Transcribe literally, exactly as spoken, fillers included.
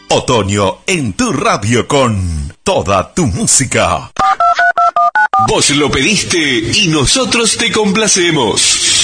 Otoño en tu radio con toda tu música. Vos lo pediste y nosotros te complacemos.